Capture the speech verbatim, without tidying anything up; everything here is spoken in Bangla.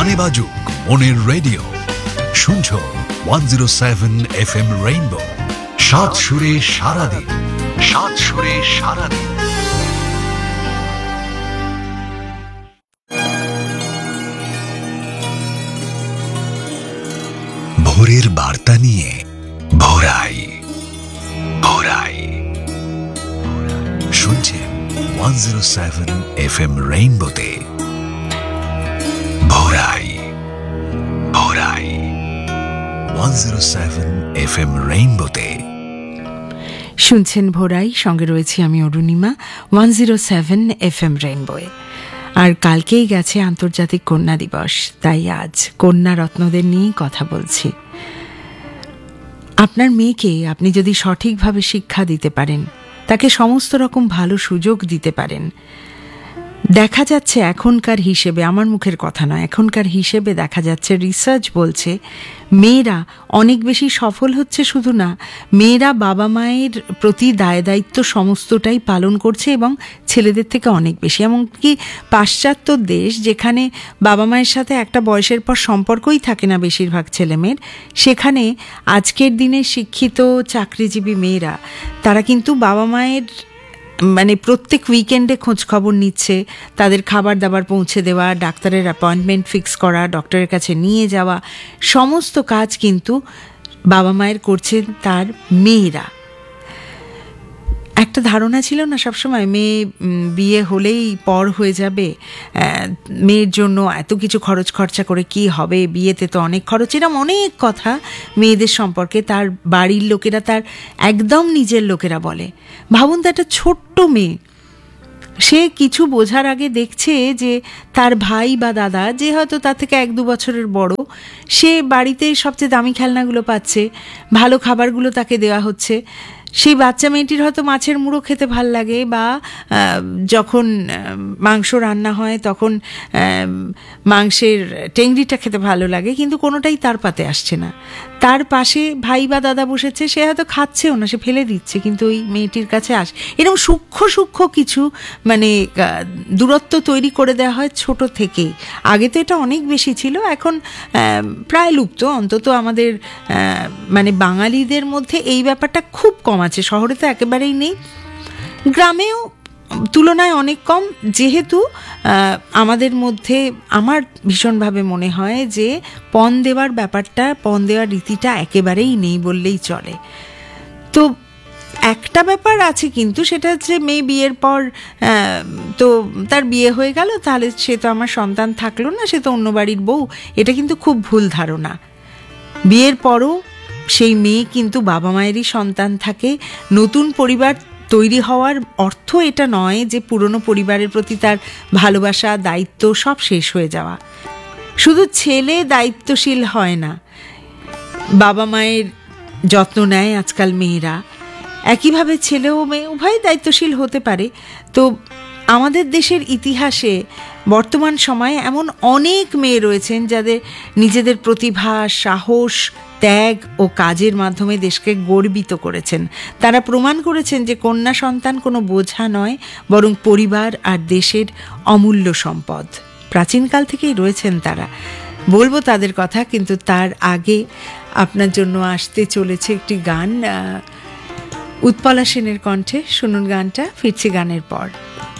গানে বাজুক মনের রেডিও, শুনছো one zero seven F M rainbow. সাত সুরে সারাদিন, সাত সুরে সারাদিন। ভোরের বার্তা নিয়ে ভোরাই ভোরাই শুনছেন one zero seven F M রেইনবোতে ভোরাই ভোরাই one zero seven F M রেইনবোতে শুনছেন ভোরাই, সঙ্গে রয়েছি আমি Arunima one zero seven F M রেইনবোয়ে। আর কালকেই গেছে আন্তর্জাতিক কন্যা দিবস, তাই আজ কন্যা রত্নদের নিয়েই কথা বলছি। আপনার মেয়েকে আপনি যদি সঠিকভাবে শিক্ষা দিতে পারেন, তাকে সমস্ত রকম ভালো সুযোগ দিতে পারেন, দেখা যাচ্ছে এখনকার হিসেবে, আমার মুখের কথা নয়, এখনকার হিসেবে দেখা যাচ্ছে, রিসার্চ বলছে মেয়েরা অনেক বেশি সফল হচ্ছে। শুধু না, মেয়েরা বাবা মায়ের প্রতি দায় দায়িত্ব সমস্তটাই পালন করছে এবং ছেলেদের থেকে অনেক বেশি। এমনকি পাশ্চাত্য দেশ, যেখানে বাবা মায়ের সাথে একটা বয়সের পর সম্পর্কই থাকে না বেশিরভাগ ছেলেমেয়ের, সেখানে আজকের দিনে শিক্ষিত চাকরিজীবী মেয়েরা তারা কিন্তু বাবা মায়ের মানে প্রত্যেক উইকেন্ডে খোঁজ খবর নিচ্ছে, তাদের খাবার দাবার পৌঁছে দেওয়া, ডাক্তারের অ্যাপয়েন্টমেন্ট ফিক্স করা, ডক্টরের কাছে নিয়ে যাওয়া, সমস্ত কাজ কিন্তু বাবা মায়ের করছেন তার মেয়েরা। একটা ধারণা ছিল না সবসময়, মেয়ে বিয়ে হলেই পর হয়ে যাবে, মেয়ের জন্য এত কিছু খরচ খরচা করে কি হবে, বিয়েতে তো অনেক খরচ, এরকম অনেক কথা মেয়েদের সম্পর্কে তার বাড়ির লোকেরা, তার একদম নিজের লোকেরা বলে। ভাবুন তো, একটা ছোট্ট মেয়ে, সে কিছু বোঝার আগে দেখছে যে তার ভাই বা দাদা, যে হয়তো তার থেকে এক দু বছরের বড়, সে বাড়িতে সবচেয়ে দামি খেলনাগুলো পাচ্ছে, ভালো খাবারগুলো তাকে দেওয়া হচ্ছে। সেই বাচ্চা মেয়েটির হয়তো মাছের মুড়ো খেতে ভাল লাগে, বা যখন মাংস রান্না হয় তখন মাংসের টেংরিটা খেতে ভালো লাগে, কিন্তু কোনোটাই তার পাতে আসছে না। তার পাশে ভাই বা দাদা বসেছে, সে হয়তো খাচ্ছেও না, সে ফেলে দিচ্ছে, কিন্তু ওই মেয়েটির কাছে আস এরকম সূক্ষ্ম সূক্ষ্ম কিছু মানে দূরত্ব তৈরি করে দেওয়া হয় ছোট থেকেই। আগে তো এটা অনেক বেশি ছিল, এখন প্রায় লুপ্ত, অন্তত আমাদের মানে বাঙালিদের মধ্যে এই ব্যাপারটা খুব কম আছে। শহরে তো একেবারেই নেই, গ্রামেও তুলনায় অনেক কম। যেহেতু আমাদের মধ্যে আমার ভীষণভাবে মনে হয় যে পণ দেওয়ার ব্যাপারটা, পণ দেওয়ার রীতিটা একেবারেই নেই বললেই চলে। তো একটা ব্যাপার আছে কিন্তু, সেটা হচ্ছে মেয়ে বিয়ের পর তো তার বিয়ে হয়ে গেল, তাহলে সে তো আমার সন্তান থাকলো না, সে তো অন্য বাড়ির বউ। এটা কিন্তু খুব ভুল ধারণা। বিয়ের পরও সেই মেয়ে কিন্তু বাবা মায়েরই সন্তান থাকে। নতুন পরিবার তৈরি হওয়ার অর্থ এটা নয় যে পুরনো পরিবারের প্রতি তার ভালোবাসা, দায়িত্ব সব শেষ হয়ে যাওয়া। শুধু ছেলে দায়িত্বশীল হয় না, বাবা মায়ের যত্ন নেয় আজকাল মেয়েরা, একইভাবে ছেলে ও মেয়ে উভয় দায়িত্বশীল হতে পারে। তো আমাদের দেশের ইতিহাসে বর্তমান সময়ে এমন অনেক মেয়ে রয়েছেন যাদের নিজেদের প্রতিভা, সাহস, ত্যাগ ও কাজের মাধ্যমে দেশকে গর্বিত করেছেন। তারা প্রমাণ করেছেন যে কন্যা সন্তান কোনো বোঝা নয়, বরং পরিবার আর দেশের অমূল্য সম্পদ। প্রাচীনকাল থেকেই রয়েছেন তারা, বলবো তাদের কথা, কিন্তু তার আগে আপনার জন্য আসতে চলেছে একটি গান, উৎপলা সেনের কণ্ঠে। শুনুন গানটা, ফিরছি গানের পর।